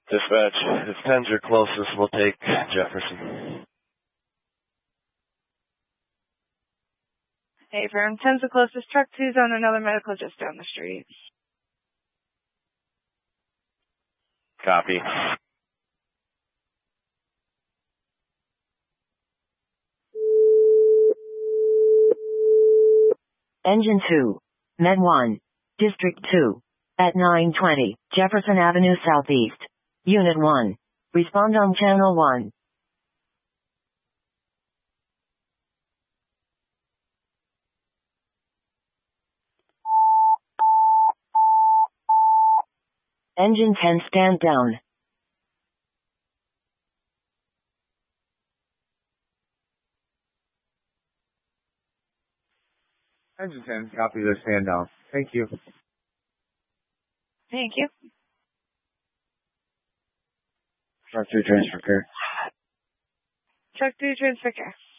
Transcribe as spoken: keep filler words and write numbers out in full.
Dispatch, if ten's your closest, we'll take Jefferson. Hey, firm, ten's the closest. Truck two's on another medical just down the street. Copy. Engine two. Med one. District two. At nine twenty, Jefferson Avenue Southeast. Unit one. Respond on Channel one. Engine ten, stand down. Engine ten, copy the stand down. Thank you. Thank you. Truck two, transfer care. Truck two, transfer care.